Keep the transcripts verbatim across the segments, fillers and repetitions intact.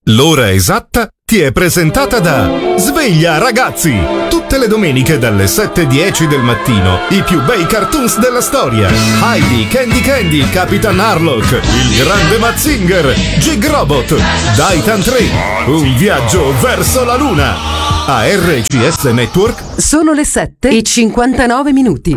L'ora esatta ti è presentata da Sveglia ragazzi! Tutte le domeniche dalle sette e dieci del mattino i più bei cartoons della storia. Heidi, Candy Candy, Capitan Harlock, il grande Mazinger, Jig Robot, Daitan tre, un viaggio verso la luna. A R C S Network sono le sette e cinquantanove minuti.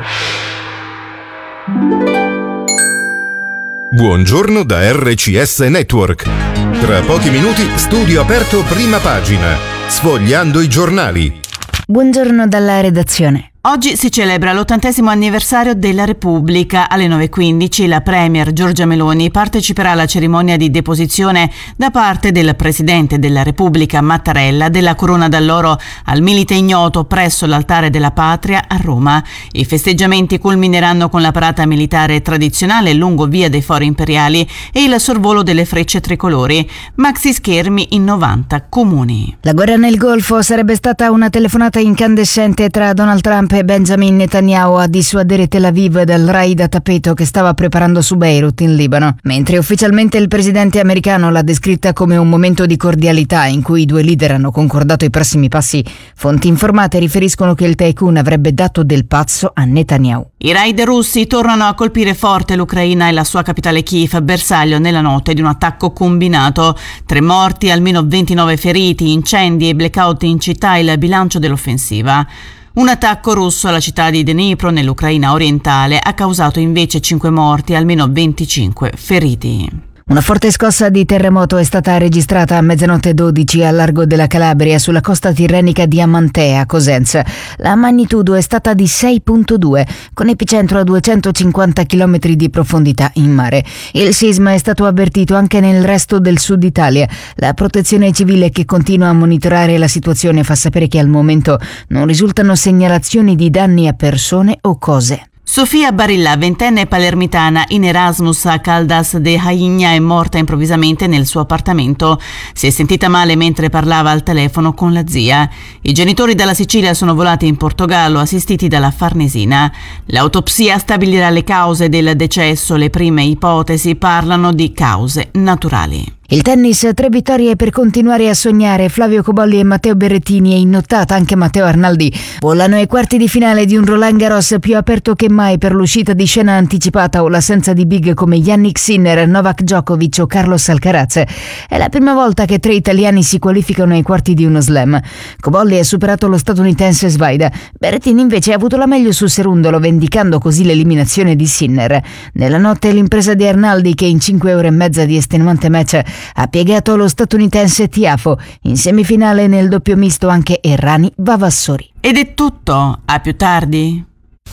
Buongiorno da R C S Network. Tra pochi minuti studio aperto prima pagina, sfogliando i giornali. Buongiorno dalla redazione. Oggi si celebra l'ottantesimo anniversario della Repubblica. Alle nove e quindici la Premier Giorgia Meloni parteciperà alla cerimonia di deposizione da parte del Presidente della Repubblica Mattarella della corona d'alloro al milite ignoto presso l'Altare della Patria a Roma. I festeggiamenti culmineranno con la parata militare tradizionale lungo Via dei Fori Imperiali e il sorvolo delle frecce tricolori. Maxi schermi in novanta comuni. La guerra nel Golfo sarebbe stata una telefonata incandescente tra Donald Trump e Benjamin Netanyahu a dissuadere Tel Aviv dal raid a tappeto che stava preparando su Beirut in Libano, mentre ufficialmente il presidente americano l'ha descritta come un momento di cordialità in cui i due leader hanno concordato i prossimi passi. Fonti informate riferiscono che il tycoon avrebbe dato del pazzo a Netanyahu. I raid russi tornano a colpire forte l'Ucraina e la sua capitale Kiev, bersaglio nella notte di un attacco combinato. Tre morti, almeno ventinove feriti, incendi e blackout in città, il bilancio dell'offensiva. Un attacco russo alla città di Dnipro nell'Ucraina orientale ha causato invece cinque morti e almeno venticinque feriti. Una forte scossa di terremoto è stata registrata a mezzanotte e dodici al largo della Calabria sulla costa tirrenica di Amantea, Cosenza. La magnitudo è stata di sei virgola due, con epicentro a duecentocinquanta chilometri di profondità in mare. Il sisma è stato avvertito anche nel resto del sud Italia. La protezione civile, che continua a monitorare la situazione, fa sapere che al momento non risultano segnalazioni di danni a persone o cose. Sofia Barilla, ventenne palermitana in Erasmus a Caldas de Rainha, è morta improvvisamente nel suo appartamento. Si è sentita male mentre parlava al telefono con la zia. I genitori dalla Sicilia sono volati in Portogallo assistiti dalla Farnesina. L'autopsia stabilirà le cause del decesso. Le prime ipotesi parlano di cause naturali. Il tennis, tre vittorie per continuare a sognare. Flavio Cobolli e Matteo Berrettini, e in nottata anche Matteo Arnaldi, volano ai quarti di finale di un Roland Garros più aperto che mai per l'uscita di scena anticipata o l'assenza di big come Yannick Sinner, Novak Djokovic o Carlos Alcaraz. È la prima volta che tre italiani si qualificano ai quarti di uno slam. Cobolli ha superato lo statunitense Svaida. Berrettini invece ha avuto la meglio su Serundolo, vendicando così l'eliminazione di Sinner. Nella notte l'impresa di Arnaldi, che in cinque ore e mezza di estenuante match ha piegato lo statunitense Tiafo. In semifinale nel doppio misto anche Errani Vavassori. Ed è tutto, a più tardi.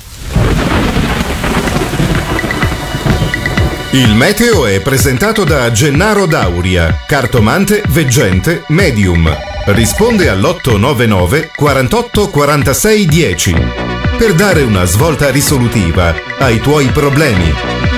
Il meteo è presentato da Gennaro Dauria, cartomante, veggente, medium. Risponde all'otto nove nove quarantotto quarantasei dieci per dare una svolta risolutiva ai tuoi problemi.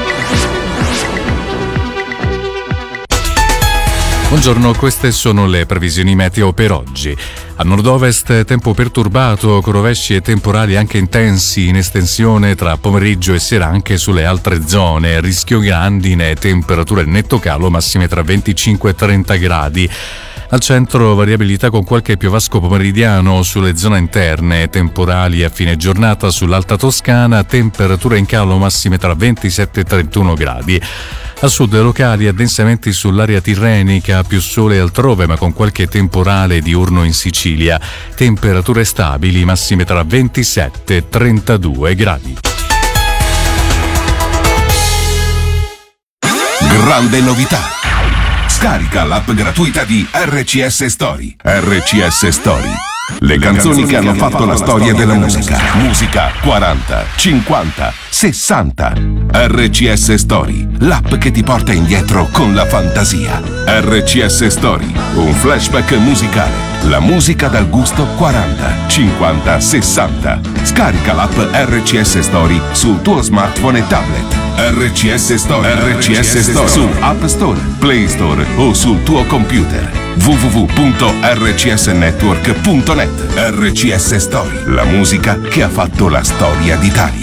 Buongiorno, queste sono le previsioni meteo per oggi. A nord-ovest tempo perturbato, con rovesci e temporali anche intensi in estensione tra pomeriggio e sera anche sulle altre zone. Rischio grandine, temperature netto calo, massime tra venticinque e trenta gradi. Al centro variabilità con qualche piovasco pomeridiano sulle zone interne, temporali a fine giornata sull'Alta Toscana, temperature in calo massime tra ventisette e trentuno gradi. A sud locali addensamenti sull'area tirrenica, più sole altrove ma con qualche temporale diurno in Sicilia. Temperature stabili, massime tra ventisette e trentadue gradi. Grande novità! Scarica l'app gratuita di R C S Story. R C S Story. Le canzoni che hanno fatto la storia della musica. Musica quaranta, cinquanta, sessanta. R C S Story, l'app che ti porta indietro con la fantasia. R C S Story, un flashback musicale. La musica dal gusto quaranta, cinquanta, sessanta. Scarica l'app R C S Story sul tuo smartphone e tablet. R C S Story, R C S Story su App Store, Play Store o sul tuo computer. w w w punto r c s network punto net. R C S Story, la musica che ha fatto la storia d'Italia.